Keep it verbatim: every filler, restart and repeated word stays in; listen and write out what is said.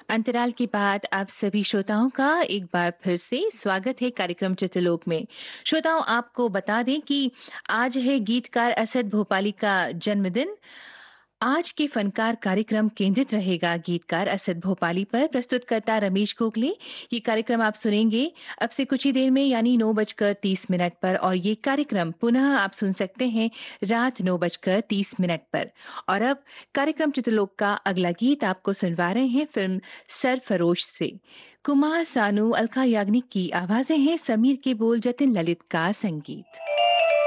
अंतराल के बाद आप सभी श्रोताओं का एक बार फिर से स्वागत है कार्यक्रम चित्रलोक में। श्रोताओं, आपको बता दें कि आज है गीतकार असद भोपाली का जन्मदिन। आज के फनकार कार्यक्रम केंद्रित रहेगा गीतकार असद भोपाली पर। प्रस्तुतकर्ता रमेश गोखले। ये कार्यक्रम आप सुनेंगे अब से कुछ ही देर में, यानी नौ बजकर तीस मिनट पर, और ये कार्यक्रम पुनः आप सुन सकते हैं रात नौ बजकर तीस मिनट पर। और अब कार्यक्रम चित्रलोक का अगला गीत आपको सुनवा रहे हैं फिल्म सरफरोश से। कुमार सानू, अलका याग्निक की आवाजें हैं, समीर के बोल, जतिन ललित का संगीत।